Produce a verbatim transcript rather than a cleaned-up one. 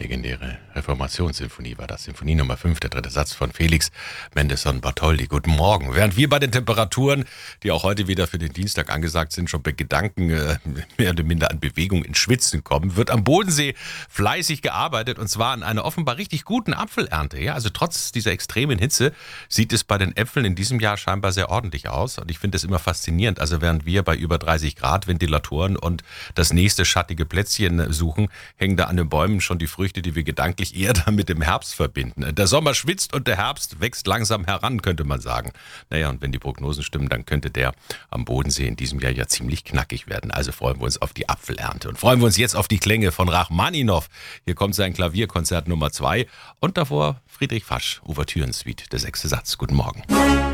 Legendäre Reformationssinfonie war das. Sinfonie Nummer fünf, der dritte Satz von Felix Mendelssohn Bartholdy. Guten Morgen. Während wir bei den Temperaturen, die auch heute wieder für den Dienstag angesagt sind, schon bei Gedanken äh, mehr oder minder an Bewegung ins Schwitzen kommen, wird am Bodensee fleißig gearbeitet und zwar an einer offenbar richtig guten Apfelernte. Ja, also trotz dieser extremen Hitze sieht es bei den Äpfeln in diesem Jahr scheinbar sehr ordentlich aus und ich finde es immer faszinierend. Also während wir bei über dreißig Grad Ventilatoren und das nächste schattige Plätzchen suchen, hängen da an den Bäumen schon die Früchte, die wir gedanklich eher dann mit dem Herbst verbinden. Der Sommer schwitzt und der Herbst wächst langsam heran, könnte man sagen. Naja, und wenn die Prognosen stimmen, dann könnte der am Bodensee in diesem Jahr ja ziemlich knackig werden. Also freuen wir uns auf die Apfelernte und freuen wir uns jetzt auf die Klänge von Rachmaninow. Hier kommt sein Klavierkonzert Nummer zwei und davor Friedrich Fasch, Ouvertüren-Suite, der sechste Satz. Guten Morgen.